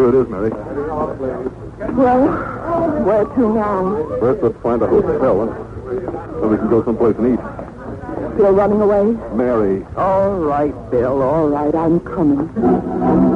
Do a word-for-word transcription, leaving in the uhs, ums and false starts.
Here it is, Mary. Well, where to now? First, let's find a hotel, and then we can go someplace and eat. You're running away? Mary. All right, Bill, all right, I'm coming.